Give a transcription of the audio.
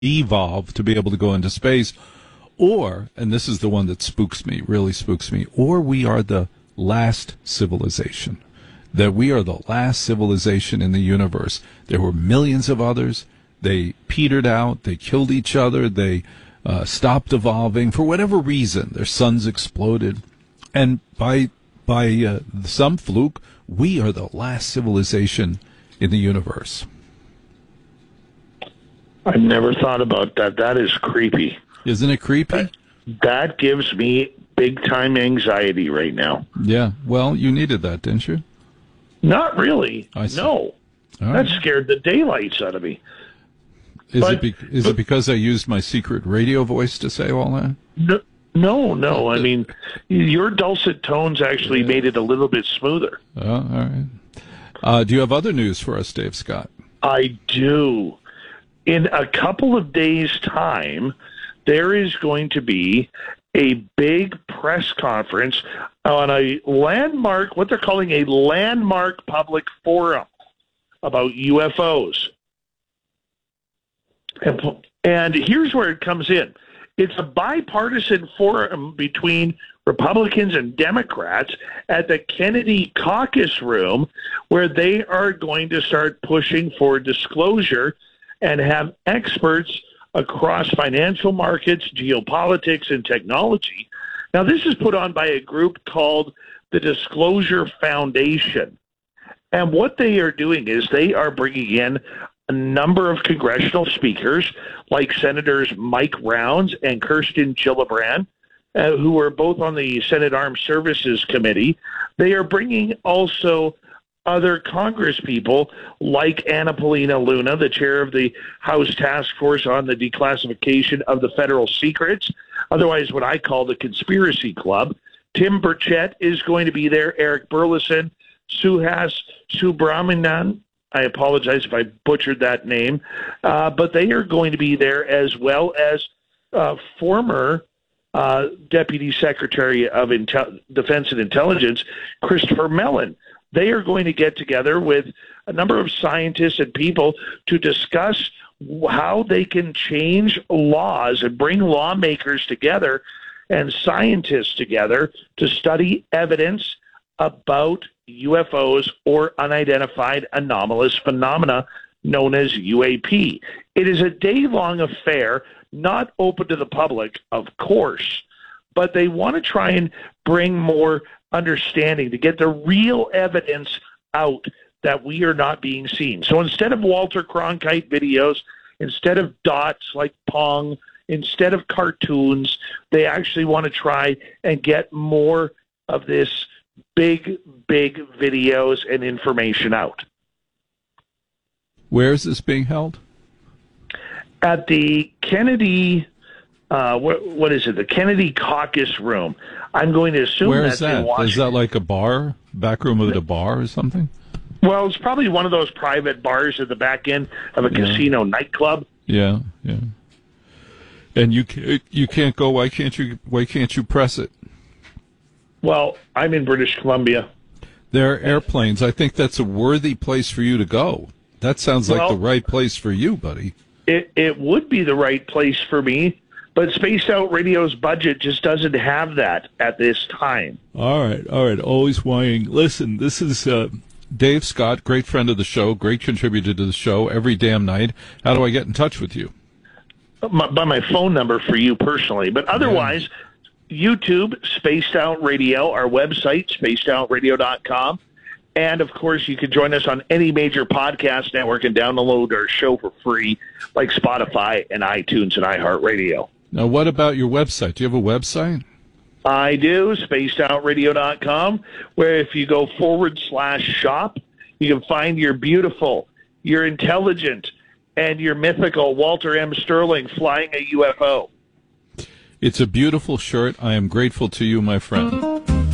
evolve to be able to go into space, or, and this is the one that spooks me, really spooks me, or we are the last civilization. That we are the last civilization in the universe. There were millions of others. They petered out. They killed each other. They stopped evolving for whatever reason. Their suns exploded, and by some fluke, we are the last civilization in the universe. I've never thought about that. That is creepy. Isn't it creepy? That gives me big-time anxiety right now. Yeah. Well, you needed that, didn't you? Not really. No. Right. That scared the daylights out of me. Is it because I used my secret radio voice to say all that? No. I mean, your dulcet tones actually made it a little bit smoother. Oh, all right. Do you have other news for us, Dave Scott? I do. In a couple of days' time, there is going to be a big press conference on a landmark, what they're calling a landmark public forum about UFOs. And here's where it comes in. It's a bipartisan forum between Republicans and Democrats at the Kennedy Caucus Room, where they are going to start pushing for disclosure and have experts across financial markets, geopolitics, and technology. Now, this is put on by a group called the Disclosure Foundation. And what they are doing is they are bringing in a number of congressional speakers, like Senators Mike Rounds and Kirsten Gillibrand, who are both on the Senate Armed Services Committee. They are bringing also other Congress people like Anna Paulina Luna, the chair of the House Task Force on the Declassification of the Federal Secrets, otherwise what I call the Conspiracy Club. Tim Burchett is going to be there, Eric Burleson, Suhas Subramanian. I apologize if I butchered that name, but they are going to be there, as well as former Deputy Secretary of Defense and Intelligence, Christopher Mellon. They are going to get together with a number of scientists and people to discuss how they can change laws and bring lawmakers together and scientists together to study evidence about UFOs or unidentified anomalous phenomena known as UAP. It is a day-long affair, not open to the public, of course, but they want to try and bring more understanding to get the real evidence out that we are not being seen. So instead of Walter Cronkite videos, instead of dots like Pong, instead of cartoons, they actually want to try and get more of this big videos and information out. Where is this being held? At the Kennedy, what is it? The Kennedy Caucus Room. I'm going to assume Where that's is that? in Washington. Is that like a bar, back room of the bar or something? Well, it's probably one of those private bars at the back end of a casino nightclub. Yeah. And you can't go. Why can't you press it? Well, I'm in British Columbia. There are airplanes. I think that's a worthy place for you to go. That sounds like the right place for you, buddy. It would be the right place for me, but Spaced Out Radio's budget just doesn't have that at this time. All right. Always whining. Listen, this is Dave Scott, great friend of the show, great contributor to the show every damn night. How do I get in touch with you? By my phone number for you personally, but otherwise, YouTube, Spaced Out Radio, our website, spacedoutradio.com. And, of course, you can join us on any major podcast network and download our show for free, like Spotify and iTunes and iHeartRadio. Now, what about your website? Do you have a website? I do, spacedoutradio.com, where if you go /shop, you can find your beautiful, your intelligent, and your mythical Walter M. Sterling flying a UFO. It's a beautiful shirt. I am grateful to you, my friend.